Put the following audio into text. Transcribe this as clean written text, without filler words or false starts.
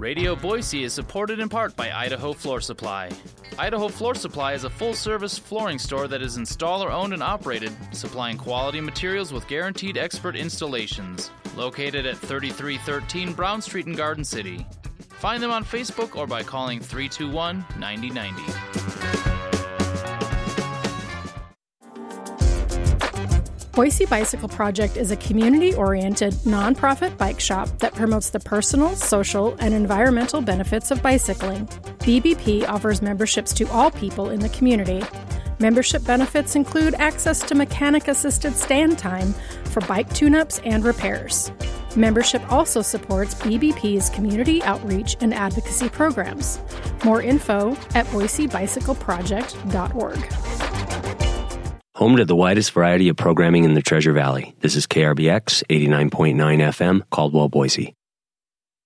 Radio Boise is supported in part by Idaho Floor Supply. Idaho Floor Supply is a full-service flooring store that is installer-owned and operated, supplying quality materials with guaranteed expert installations. Located at 3313 Brown Street in Garden City. Find them on Facebook or by calling 321-9090. Boise Bicycle Project is a community-oriented, nonprofit bike shop that promotes the personal, social, and environmental benefits of bicycling. BBP offers memberships to all people in the community. Membership benefits include access to mechanic-assisted stand time for bike tune-ups and repairs. Membership also supports BBP's community outreach and advocacy programs. More info at boisebicycleproject.org. Home to the widest variety of programming in the Treasure Valley. This is KRBX 89.9 FM, Caldwell, Boise.